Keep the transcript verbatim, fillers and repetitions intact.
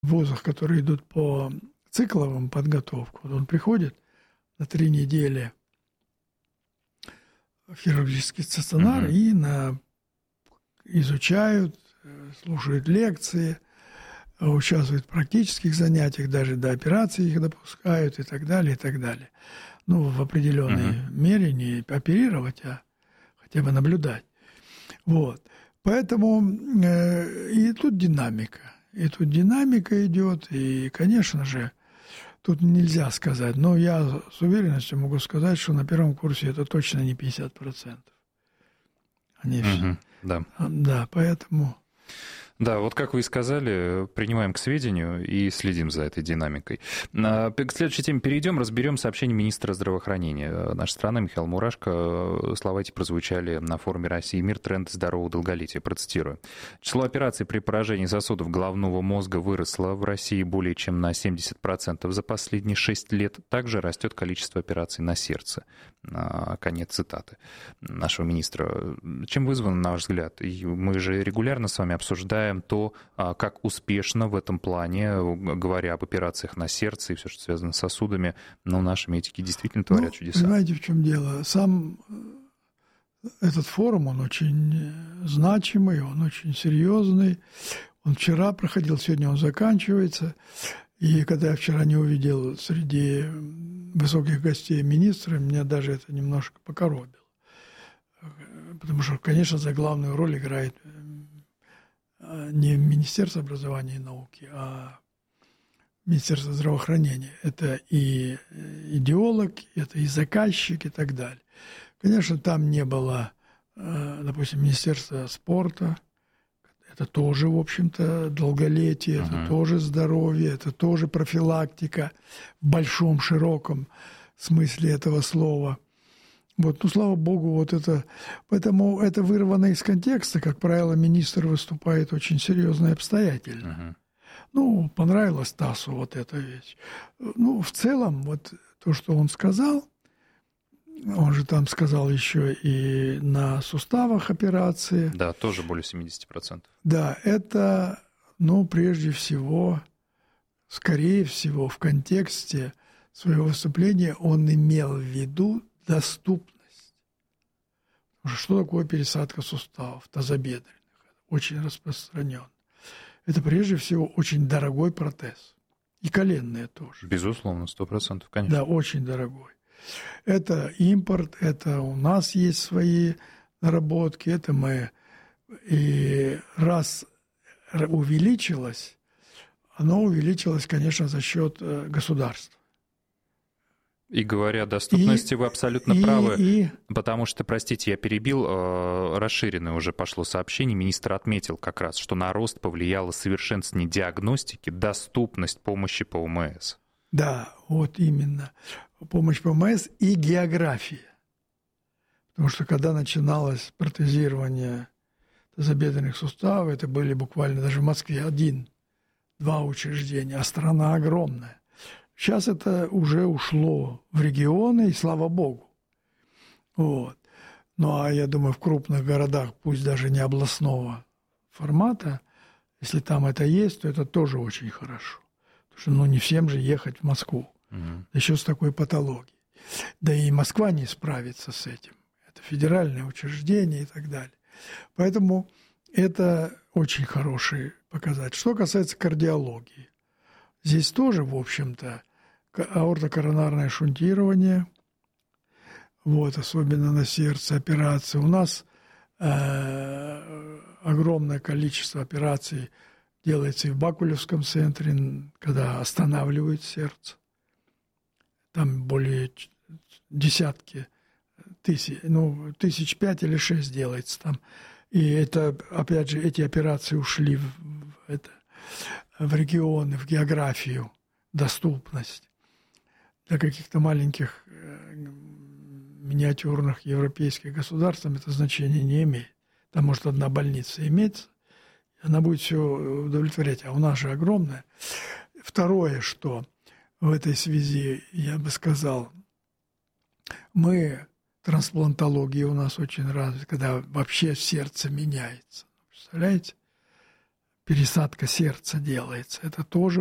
в вузах, которые идут по цикловым подготовку, вот он приходит на три недели в хирургический стационар uh-huh. и на, изучают, слушают лекции, участвуют в практических занятиях, даже до операции их допускают и так далее, и так далее. Ну, в определенной uh-huh. мере не оперировать, а хотя бы наблюдать. Вот. Поэтому э, и тут динамика. И тут динамика идет, и, конечно же, тут нельзя сказать. Но я с уверенностью могу сказать, что на первом курсе это точно не пятьдесят процентов. Они uh-huh. все. Да. Да, поэтому... Да, вот как вы и сказали, принимаем к сведению и следим за этой динамикой. К следующей теме перейдем, разберем сообщение министра здравоохранения нашей страны Михаила Мурашко. Слова эти прозвучали на форуме «Россия и мир. Тренды здорового долголетия». Процитирую. Число операций при поражении сосудов головного мозга выросло в России более чем на семьдесят процентов за последние шесть лет. Также растет количество операций на сердце. Конец цитаты нашего министра. Чем вызвано, на ваш взгляд? И мы же регулярно с вами обсуждаем то, как успешно в этом плане, говоря об операциях на сердце и все, что связано с сосудами, но наши медики действительно творят ну, чудеса. Понимаете, в чем дело? Сам этот форум, он очень значимый, он очень серьезный. Он вчера проходил, сегодня он заканчивается. И когда я вчера не увидел среди высоких гостей министра, меня даже это немножко покоробило. Потому что, конечно, за главную роль играет не Министерство образования и науки, а Министерство здравоохранения. Это и идеолог, это и заказчик и так далее. Конечно, там не было, допустим, Министерства спорта. Это тоже, в общем-то, долголетие, uh-huh. это тоже здоровье, это тоже профилактика в большом, широком смысле этого слова. Вот, ну, слава богу, вот это... Поэтому это вырвано из контекста. Как правило, министр выступает очень серьезно и обстоятельно. Uh-huh. Ну, понравилась Тасу вот эта вещь. Ну, в целом, вот то, что он сказал, он же там сказал еще и на суставах операции. Да, тоже более семьдесят процентов. Да, это, ну, прежде всего, скорее всего, в контексте своего выступления он имел в виду доступность. Что такое пересадка суставов тазобедренных? Очень распространен. Это прежде всего очень дорогой протез. И коленные тоже. Безусловно, сто процентов, конечно. Да, очень дорогой. Это импорт, это у нас есть свои наработки, это мы... И раз увеличилось, оно увеличилось, конечно, за счет государства. И говоря о доступности, и, вы абсолютно и, правы, и... потому что, простите, я перебил, расширенное уже пошло сообщение, министр отметил как раз, что на рост повлияло совершенствование диагностики, доступность помощи по ОМС. Да, вот именно, помощь по ОМС и география. Потому что когда начиналось протезирование тазобедренных суставов, это были буквально даже в Москве один-два учреждения, а страна огромная. Сейчас это уже ушло в регионы, и слава богу. Вот. Ну, а я думаю, в крупных городах, пусть даже не областного формата, если там это есть, то это тоже очень хорошо. Потому что, ну, не всем же ехать в Москву. Mm-hmm. Еще с такой патологией. Да и Москва не справится с этим. Это федеральное учреждение и так далее. Поэтому это очень хороший показатель. Что касается кардиологии. Здесь тоже, в общем-то, аортокоронарное шунтирование, вот, особенно на сердце, операции. У нас э, огромное количество операций делается и в Бакулевском центре, когда останавливают сердце. Там более десятки тысяч, ну, тысяч пять или шесть делается там. И это, опять же, эти операции ушли в, в, это, в регионы, в географию, доступность. Для каких-то маленьких э, миниатюрных европейских государств это значение не имеет. Там может одна больница иметь, она будет все удовлетворять, а у нас же огромная. Второе, что в этой связи, я бы сказал, мы, трансплантология у нас очень развита, когда вообще сердце меняется. Представляете? пересадка сердца делается. Это тоже